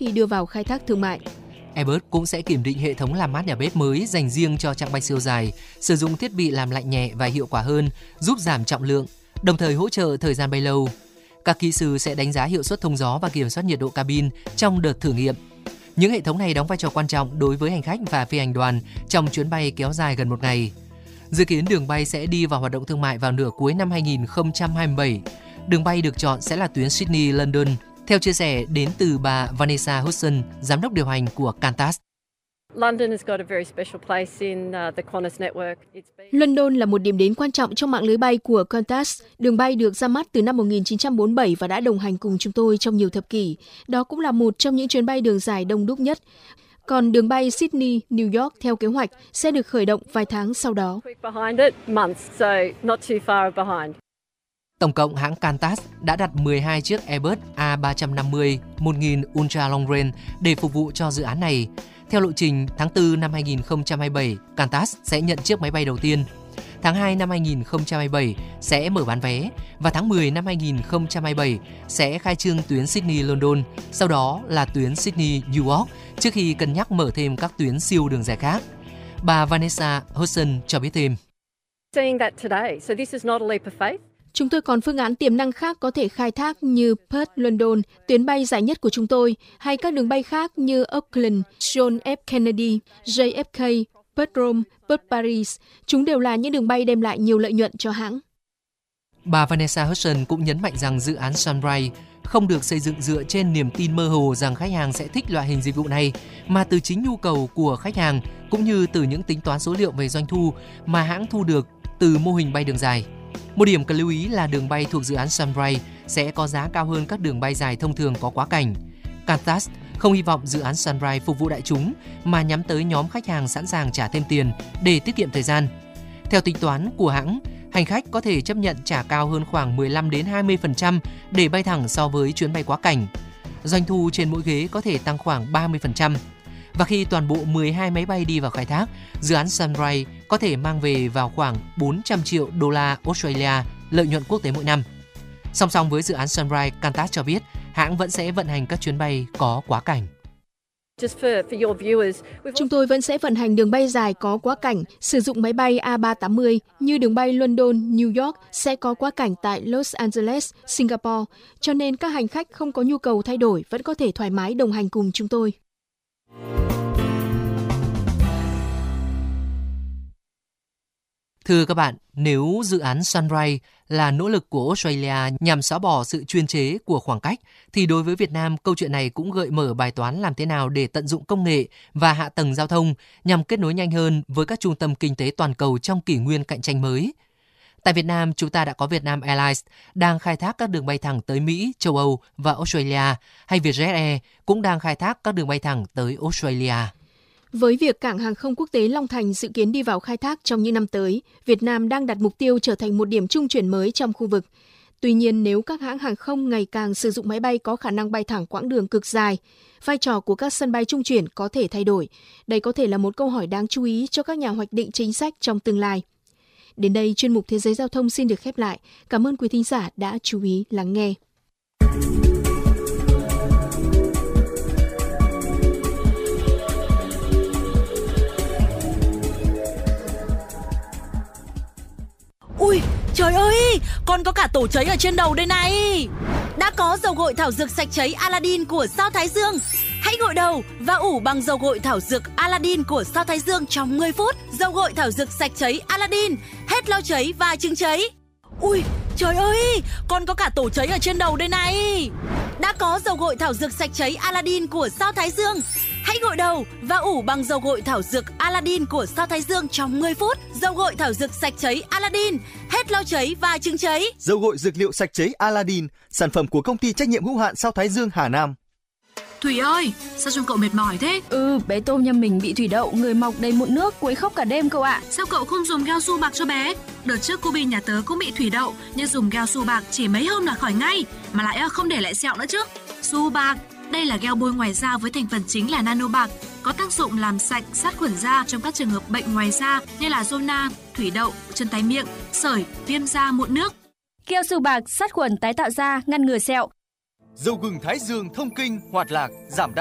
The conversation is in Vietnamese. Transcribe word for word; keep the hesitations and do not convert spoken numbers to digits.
khi đưa vào khai thác thương mại. Airbus cũng sẽ kiểm định hệ thống làm mát nhà bếp mới dành riêng cho chặng bay siêu dài, sử dụng thiết bị làm lạnh nhẹ và hiệu quả hơn, giúp giảm trọng lượng, đồng thời hỗ trợ thời gian bay lâu. Các kỹ sư sẽ đánh giá hiệu suất thông gió và kiểm soát nhiệt độ cabin trong đợt thử nghiệm. Những hệ thống này đóng vai trò quan trọng đối với hành khách và phi hành đoàn trong chuyến bay kéo dài gần một ngày. Dự kiến đường bay sẽ đi vào hoạt động thương mại vào nửa cuối năm hai nghìn không trăm hai mươi bảy. Đường bay được chọn sẽ là tuyến Sydney-London, theo chia sẻ đến từ bà Vanessa Hudson, giám đốc điều hành của Qantas. London là một điểm đến quan trọng trong mạng lưới bay của Qantas. Đường bay được ra mắt từ năm một nghìn chín trăm bốn mươi bảy và đã đồng hành cùng chúng tôi trong nhiều thập kỷ. Đó cũng là một trong những chuyến bay đường dài đông đúc nhất. Còn đường bay Sydney-New York theo kế hoạch sẽ được khởi động vài tháng sau đó. Tổng cộng, hãng Qantas đã đặt mười hai chiếc Airbus A ba trăm năm mươi một nghìn Ultra Long Range để phục vụ cho dự án này. Theo lộ trình, tháng tư năm hai nghìn không trăm hai mươi bảy, Qantas sẽ nhận chiếc máy bay đầu tiên. Tháng hai năm hai nghìn không trăm hai mươi bảy sẽ mở bán vé và tháng mười năm hai nghìn không trăm hai mươi bảy sẽ khai trương tuyến Sydney-London, sau đó là tuyến Sydney-New York trước khi cân nhắc mở thêm các tuyến siêu đường dài khác. Bà Vanessa Hudson cho biết thêm. Chúng tôi còn phương án tiềm năng khác có thể khai thác như Perth London, tuyến bay dài nhất của chúng tôi, hay các đường bay khác như Auckland, John F. Kennedy, J F K, Perth Rome, Perth Paris. Chúng đều là những đường bay đem lại nhiều lợi nhuận cho hãng. Bà Vanessa Hudson cũng nhấn mạnh rằng dự án Sunrise không được xây dựng dựa trên niềm tin mơ hồ rằng khách hàng sẽ thích loại hình dịch vụ này, mà từ chính nhu cầu của khách hàng cũng như từ những tính toán số liệu về doanh thu mà hãng thu được từ mô hình bay đường dài. Một điểm cần lưu ý là đường bay thuộc dự án Sunrise sẽ có giá cao hơn các đường bay dài thông thường có quá cảnh. Qantas không hy vọng dự án Sunrise phục vụ đại chúng mà nhắm tới nhóm khách hàng sẵn sàng trả thêm tiền để tiết kiệm thời gian. Theo tính toán của hãng, hành khách có thể chấp nhận trả cao hơn khoảng mười lăm đến hai mươi phần trăm để bay thẳng so với chuyến bay quá cảnh. Doanh thu trên mỗi ghế có thể tăng khoảng ba mươi phần trăm. Và khi toàn bộ mười hai máy bay đi vào khai thác, dự án Sunrise có thể mang về vào khoảng bốn trăm triệu đô la Australia lợi nhuận quốc tế mỗi năm. Song song với dự án Sunrise, Qantas cho biết hãng vẫn sẽ vận hành các chuyến bay có quá cảnh. Chúng tôi vẫn sẽ vận hành đường bay dài có quá cảnh, sử dụng máy bay A ba tám mươi như đường bay London, New York sẽ có quá cảnh tại Los Angeles, Singapore, cho nên các hành khách không có nhu cầu thay đổi vẫn có thể thoải mái đồng hành cùng chúng tôi. Thưa các bạn, nếu dự án Sunrise là nỗ lực của Australia nhằm xóa bỏ sự chuyên chế của khoảng cách, thì đối với Việt Nam, câu chuyện này cũng gợi mở bài toán làm thế nào để tận dụng công nghệ và hạ tầng giao thông nhằm kết nối nhanh hơn với các trung tâm kinh tế toàn cầu trong kỷ nguyên cạnh tranh mới. Tại Việt Nam, chúng ta đã có Vietnam Airlines đang khai thác các đường bay thẳng tới Mỹ, châu Âu và Australia, hay Vietjet Air cũng đang khai thác các đường bay thẳng tới Australia. Với việc cảng hàng không quốc tế Long Thành dự kiến đi vào khai thác trong những năm tới, Việt Nam đang đặt mục tiêu trở thành một điểm trung chuyển mới trong khu vực. Tuy nhiên, nếu các hãng hàng không ngày càng sử dụng máy bay có khả năng bay thẳng quãng đường cực dài, vai trò của các sân bay trung chuyển có thể thay đổi. Đây có thể là một câu hỏi đáng chú ý cho các nhà hoạch định chính sách trong tương lai. Đến đây, chuyên mục Thế giới Giao thông xin được khép lại. Cảm ơn quý thính giả đã chú ý lắng nghe. Ui, trời ơi, con có cả tổ cháy ở trên đầu đây này. Đã có dầu gội thảo dược sạch cháy Aladdin của Sao Thái Dương. Hãy gội đầu và ủ bằng dầu gội thảo dược Aladdin của Sao Thái Dương trong mười phút. Dầu gội thảo dược sạch cháy Aladdin, hết lau cháy và chứng cháy. Ui, trời ơi, con có cả tổ cháy ở trên đầu đây này. Đã có dầu gội thảo dược sạch cháy Aladdin của Sao Thái Dương. Hãy gội đầu và ủ bằng dầu gội thảo dược Aladdin của Sao Thái Dương trong mười phút. Dầu gội thảo dược sạch cháy Aladdin, hết lau cháy và chứng cháy. Dầu gội dược liệu sạch cháy Aladdin, sản phẩm của công ty trách nhiệm hữu hạn Sao Thái Dương Hà Nam. Thủy ơi, sao trông cậu mệt mỏi thế? Ừ, bé Tôm nhà mình bị thủy đậu, người mọc đầy mụn nước, quấy khóc cả đêm cậu ạ. Sao cậu không dùng gel su bạc cho bé? Đợt trước cô Bi nhà tớ cũng bị thủy đậu, nhưng dùng gel su bạc chỉ mấy hôm là khỏi ngay, mà lại không để lại sẹo nữa chứ. Su bạc, đây là gel bôi ngoài da với thành phần chính là nano bạc, có tác dụng làm sạch, sát khuẩn da trong các trường hợp bệnh ngoài da như là zona, thủy đậu, chân tay miệng, sởi, viêm da, mụn nước. Gel su bạc sát khuẩn tái tạo da, ngăn ngừa sẹo. Dầu gừng Thái Dương thông kinh, hoạt lạc, giảm đau.